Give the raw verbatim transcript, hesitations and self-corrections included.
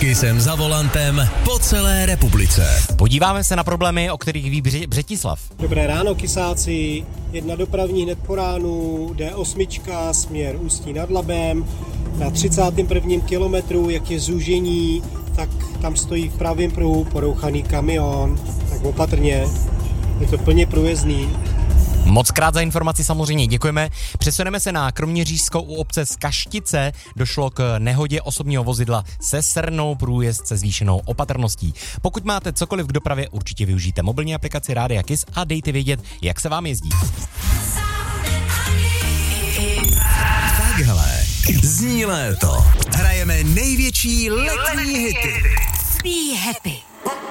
Kissem za volantem po celé republice. Podíváme se na problémy, o kterých ví Bři- Břetislav. Dobré ráno, kysáci. Jedna dopravní hned po ránu, D osm, směr Ústí nad Labem. Na třicátém prvním kilometru, jak je zúžení, tak tam stojí v pravém pruhu porouchaný kamion. Tak opatrně, je to plně průjezdný. Moc krát za informaci samozřejmě děkujeme. Přesuneme se na Kroměřížskou u obce Skaštice. Došlo k nehodě osobního vozidla se srnou, průjezd se zvýšenou opatrností. Pokud máte cokoliv k dopravě, určitě využijte mobilní aplikaci Rádia Kiss a dejte vědět, jak se vám jezdí. Takhle zní léto. Hrajeme největší letní hity. Be happy.